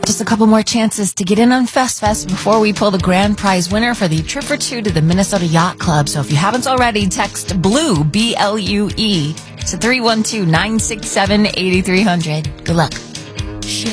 Just a couple more chances to get in on Fest before we pull the grand prize winner for the trip for two to the Minnesota Yacht Club. So if you haven't already, text BLUE, BLUE, to 312-967-8300. Good luck.